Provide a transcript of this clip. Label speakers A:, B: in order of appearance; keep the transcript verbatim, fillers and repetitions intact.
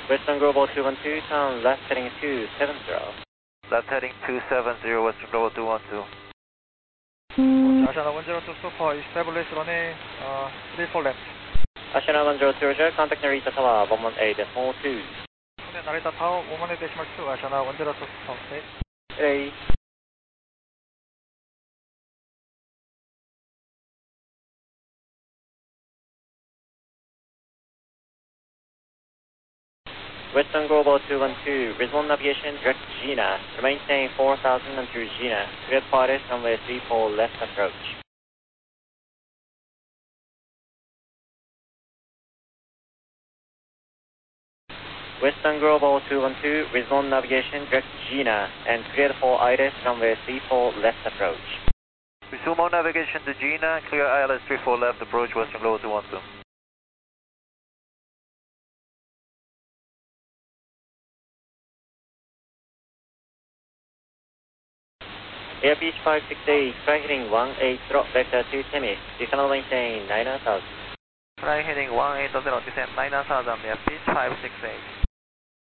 A: Western Global two one two, turn left heading two seven zero.
B: Left heading two seven zero, Western Global two one two.
C: Ashana one zero two Super, establish runway uh, three four left.
A: Ashana one zero two, Roger, contact Narita Tower one one eight decimal two.
C: Narita Tower one one eight decimal two, Ashana one zero two Super, okay.
A: Hey. Western Global two one two, Rizwan Navigation, direct Gina. Remain staying four thousand and through Gina. Clear departed, runway three four left approach. Western Global two one two, Rizwan Navigation, direct Gina. And clear for Iris, runway three four left approach.
B: Resume all navigation to Gina, clear I L S three four left, approach Western Global two one two.
A: Air Beach five six eight, try heading one eight, drop vector to Timmins. You can maintain nine thousand.
B: Try heading one eight zero, descend nine thousand, Air Beach five six eight.